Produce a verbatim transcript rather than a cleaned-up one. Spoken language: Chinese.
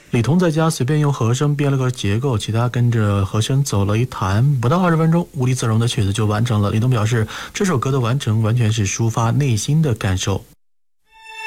李彤在家随便用和声编了个结构，其他跟着和声走了一弹，不到二十分钟，无地自容的曲子就完成了。李彤表示，这首歌的完成完全是抒发内心的感受。